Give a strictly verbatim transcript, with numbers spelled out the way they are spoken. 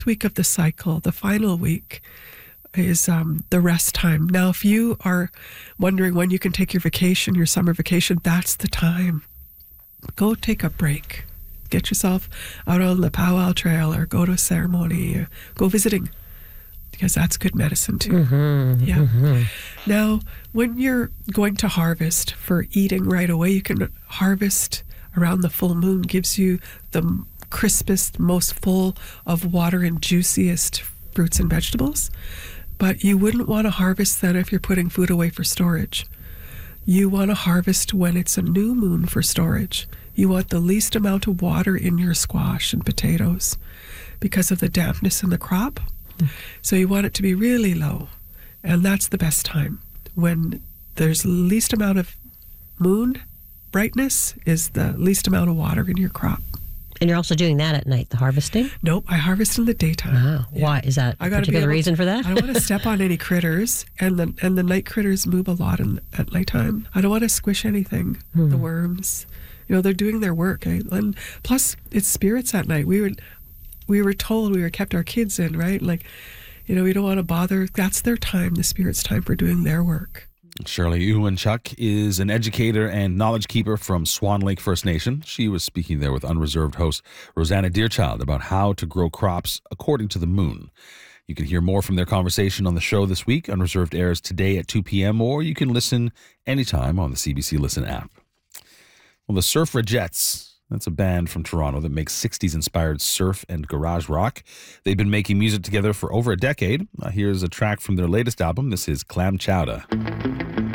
week of the cycle, the final week, is um, the rest time. Now, if you are wondering when you can take your vacation, your summer vacation, that's the time. Go take a break. Get yourself out on the powwow trail or go to a ceremony, or go visiting, because that's good medicine too. Mm-hmm, yeah. Mm-hmm. Now, when you're going to harvest for eating right away, you can harvest around the full moon. Gives you the crispest, most full of water and juiciest fruits and vegetables. But you wouldn't want to harvest then if you're putting food away for storage. You want to harvest when it's a new moon for storage. You want the least amount of water in your squash and potatoes because of the dampness in the crop. Mm. So you want it to be really low. And that's the best time. When there's least amount of moon brightness is the least amount of water in your crop. And you're also doing that at night, the harvesting? Nope, I harvest in the daytime. Wow. Yeah. Why? Is that I a gotta particular be able reason to, for that? I don't want to step on any critters, and the and the night critters move a lot in, at nighttime. I don't want to squish anything, Hmm. the worms. You know, they're doing their work. Eh? And plus, it's spirits at night. We were, we were told, we were kept our kids in, right? Like, you know, we don't want to bother. That's their time, the spirits' time for doing their work. Shirley Ewanchuk is an educator and knowledge keeper from Swan Lake First Nation. She was speaking there with Unreserved host Rosanna Deerchild about how to grow crops according to the moon. You can hear more from their conversation on the show this week. Unreserved airs today at two p.m., or you can listen anytime on the C B C Listen app. Well, the Surfragettes, that's a band from Toronto that makes sixties-inspired surf and garage rock. They've been making music together for over a decade. Uh, here's a track from their latest album. This is Clam Chowder.